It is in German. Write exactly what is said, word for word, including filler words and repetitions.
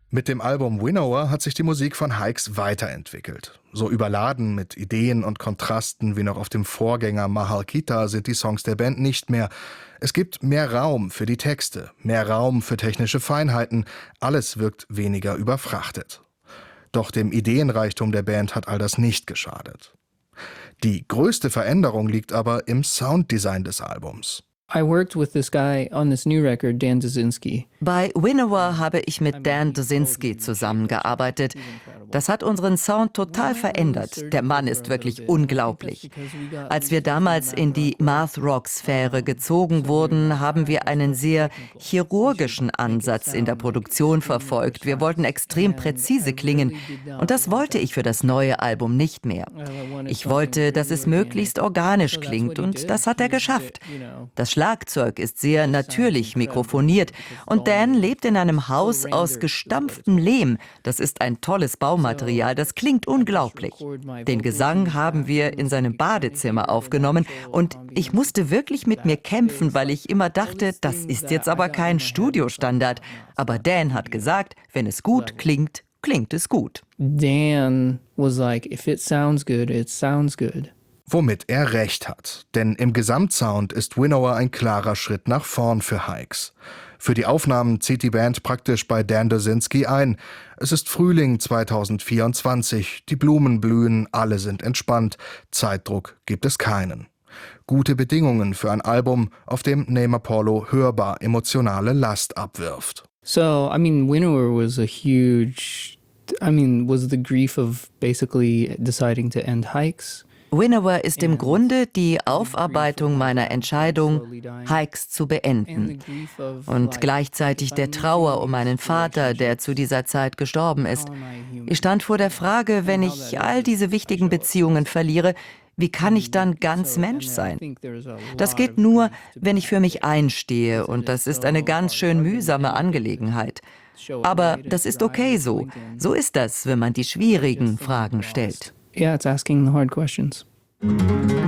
Mit dem Album Winnower hat sich die Musik von Hykes weiterentwickelt. So überladen mit Ideen und Kontrasten wie noch auf dem Vorgänger Mahalkita sind die Songs der Band nicht mehr. Es gibt mehr Raum für die Texte, mehr Raum für technische Feinheiten. Alles wirkt weniger überfrachtet. Doch dem Ideenreichtum der Band hat all das nicht geschadet. Die größte Veränderung liegt aber im Sounddesign des Albums. I worked with this guy on this new record, Dan Dzezinski. Bei Winnower habe ich mit Dan Dzezinski zusammengearbeitet. Das hat unseren Sound total verändert. Der Mann ist wirklich unglaublich. Als wir damals in die Math-Rock-Sphäre gezogen wurden, haben wir einen sehr chirurgischen Ansatz in der Produktion verfolgt. Wir wollten extrem präzise klingen. Und das wollte ich für das neue Album nicht mehr. Ich wollte, dass es möglichst organisch klingt, und das hat er geschafft. Das Schlagzeug ist sehr natürlich mikrofoniert und Dan lebt in einem Haus aus gestampftem Lehm. Das ist ein tolles Baumaterial, das klingt unglaublich. Den Gesang haben wir in seinem Badezimmer aufgenommen und ich musste wirklich mit mir kämpfen, weil ich immer dachte, das ist jetzt aber kein Studiostandard. Aber Dan hat gesagt, wenn es gut klingt, klingt es gut. Dan was like, if it sounds good, it sounds good. Womit er recht hat, denn im Gesamtsound ist Winnower ein klarer Schritt nach vorn für Hykes. Für die Aufnahmen zieht die Band praktisch bei Dan Dzezinski ein. Es ist Frühling zweitausendvierundzwanzig, die Blumen blühen, alle sind entspannt, Zeitdruck gibt es keinen. Gute Bedingungen für ein Album, auf dem Name Apollo hörbar emotionale Last abwirft. So, I mean, Winnower was a huge, I mean, was the grief of basically deciding to end Hykes. Winnower ist im Grunde die Aufarbeitung meiner Entscheidung, Hykes zu beenden. Und gleichzeitig der Trauer um meinen Vater, der zu dieser Zeit gestorben ist. Ich stand vor der Frage, wenn ich all diese wichtigen Beziehungen verliere, wie kann ich dann ganz Mensch sein? Das geht nur, wenn ich für mich einstehe, und das ist eine ganz schön mühsame Angelegenheit. Aber das ist okay so. So ist das, wenn man die schwierigen Fragen stellt. Yeah, it's asking the hard questions.